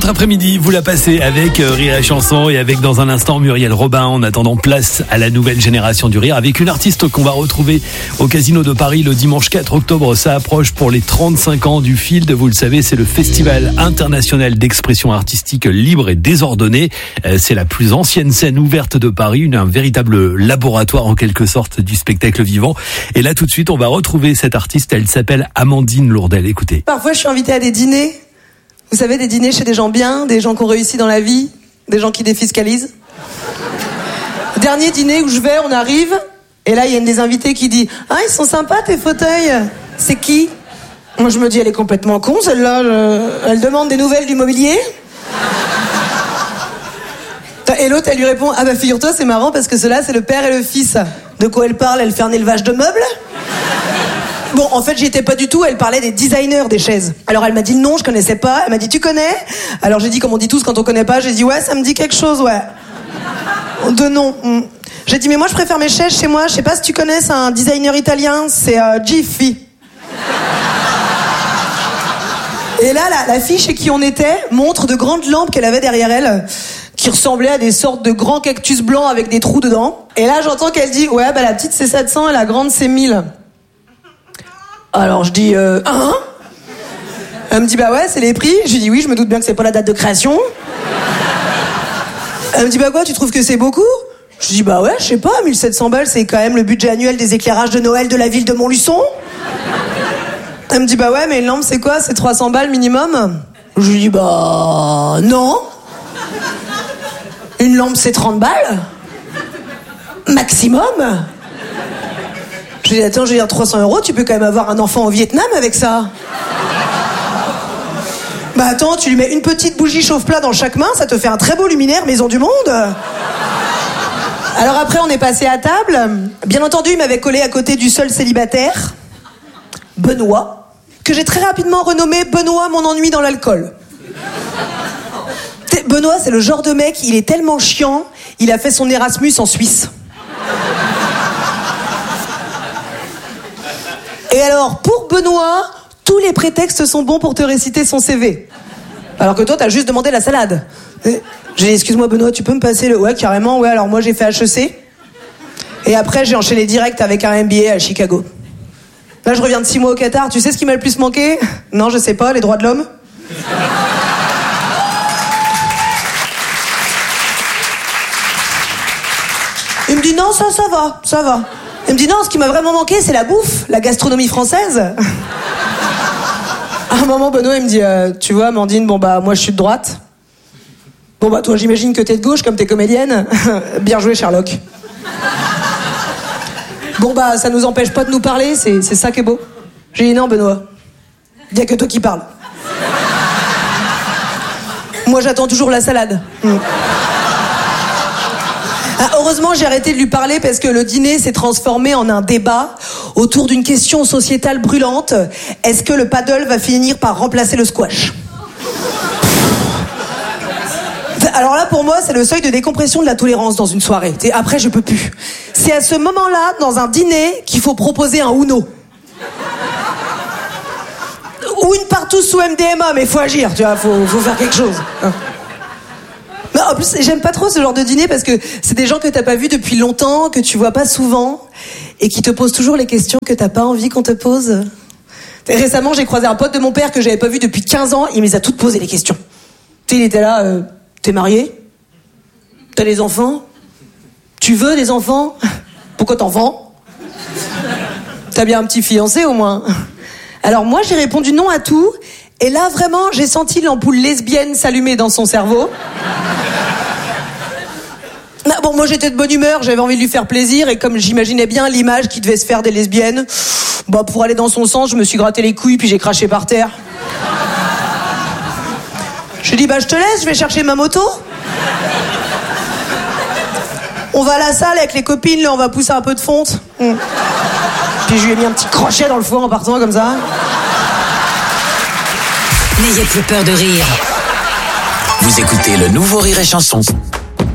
Votre après-midi, vous la passez avec Rire et Chanson et avec dans un instant Muriel Robin. En attendant, place à la nouvelle génération du rire avec une artiste qu'on va retrouver au Casino de Paris le dimanche 4 octobre. Ça approche pour les 35 ans du Field. Vous le savez, c'est le Festival international d'expression artistique libre et désordonnée. C'est la plus ancienne scène ouverte de Paris, un véritable laboratoire en quelque sorte du spectacle vivant. Et là, tout de suite, on va retrouver cette artiste. Elle s'appelle Amandine Lourdel. Écoutez. Parfois, je suis invitée à des dîners. Vous savez, des dîners chez des gens bien, des gens qui ont réussi dans la vie, des gens qui défiscalisent. Dernier dîner où je vais, on arrive, et là, il y a une des invitées qui dit « Ah, ils sont sympas tes fauteuils. C'est qui ?» Moi, je me dis, elle est complètement con, celle-là. Elle demande des nouvelles du mobilier. Et l'autre, elle lui répond « Ah bah figure-toi, c'est marrant parce que ceux-là, c'est le père et le fils. » De quoi elle parle? Elle fait un élevage de meubles? Bon, en fait, j'y étais pas du tout. Elle parlait des designers des chaises. Alors, elle m'a dit non, je connaissais pas. Elle m'a dit, tu connais? Alors, j'ai dit, comme on dit tous quand on connaît pas, j'ai dit, ouais, ça me dit quelque chose, ouais. De nom. J'ai dit, mais moi, je préfère mes chaises chez moi. Je sais pas si tu connais, c'est un designer italien. C'est Jiffy. Et là, la fille chez qui on était montre de grandes lampes qu'elle avait derrière elle, qui ressemblaient à des sortes de grands cactus blancs avec des trous dedans. Et là, j'entends qu'elle dit, ouais, bah, la petite, c'est 700 et la grande, c'est 1000. Alors je dis hein? Elle me dit bah ouais, c'est les prix. Je lui dis oui, je me doute bien que c'est pas la date de création. Elle me dit bah quoi, tu trouves que c'est beaucoup? Je dis bah ouais, je sais pas, 1700 balles c'est quand même le budget annuel des éclairages de Noël de la ville de Montluçon. Elle me dit bah ouais, mais une lampe c'est quoi? C'est 300 balles minimum? Je lui dis bah non. Une lampe c'est 30 balles maximum. Je lui dis, attends, je vais dire 300 €, tu peux quand même avoir un enfant au Vietnam avec ça. Bah attends, tu lui mets une petite bougie chauffe-plat dans chaque main, ça te fait un très beau luminaire maison du monde. Alors après, on est passé à table. Bien entendu, il m'avait collé à côté du seul célibataire, Benoît, que j'ai très rapidement renommé Benoît, mon ennui dans l'alcool. Benoît, c'est le genre de mec, il est tellement chiant, il a fait son Erasmus en Suisse. Et alors, pour Benoît, tous les prétextes sont bons pour te réciter son CV. Alors que toi, t'as juste demandé la salade. J'ai dit, excuse-moi Benoît, tu peux me passer le... Ouais, carrément, ouais, alors moi j'ai fait HEC. Et après, j'ai enchaîné direct avec un MBA à Chicago. Là, je reviens de 6 mois au Qatar. Tu sais ce qui m'a le plus manqué? Non, je sais pas, les droits de l'homme. Il me dit, non, ça va. Il me dit non, ce qui m'a vraiment manqué, c'est la bouffe, la gastronomie française. À un moment, Benoît, il me dit, tu vois, Amandine, bon bah, moi je suis de droite. Bon bah, toi, j'imagine que t'es de gauche, comme t'es comédienne. Bien joué, Sherlock. Bon bah, ça nous empêche pas de nous parler, c'est ça qui est beau. J'ai dit non, Benoît, il y a que toi qui parles. Moi, j'attends toujours la salade. Ah, heureusement, j'ai arrêté de lui parler parce que le dîner s'est transformé en un débat autour d'une question sociétale brûlante. Est-ce que le paddle va finir par remplacer le squash? Alors là, pour moi, c'est le seuil de décompression de la tolérance dans une soirée. Après, je peux plus. C'est à ce moment-là, dans un dîner, qu'il faut proposer un Uno. Ou une partout sous MDMA, mais faut agir, tu vois, faut faire quelque chose. Non, en plus, j'aime pas trop ce genre de dîner parce que c'est des gens que t'as pas vus depuis longtemps, que tu vois pas souvent, et qui te posent toujours les questions que t'as pas envie qu'on te pose. Récemment, j'ai croisé un pote de mon père que j'avais pas vu depuis 15 ans, il me les a toutes posées les questions. Tu sais, il était là, t'es marié? T'as des enfants? Tu veux des enfants? Pourquoi t'en vends? T'as bien un petit fiancé au moins? Alors moi, j'ai répondu non à tout. Et là, vraiment, j'ai senti l'ampoule lesbienne s'allumer dans son cerveau. Bon, moi, j'étais de bonne humeur, j'avais envie de lui faire plaisir, et comme j'imaginais bien l'image qui devait se faire des lesbiennes, bah, pour aller dans son sens, je me suis gratté les couilles, puis j'ai craché par terre. J'ai dit, bah, je te laisse, je vais chercher ma moto. On va à la salle avec les copines, là, on va pousser un peu de fonte. Puis je lui ai mis un petit crochet dans le foie en partant, comme ça. N'ayez plus peur de rire. Vous écoutez le nouveau Rire et Chanson.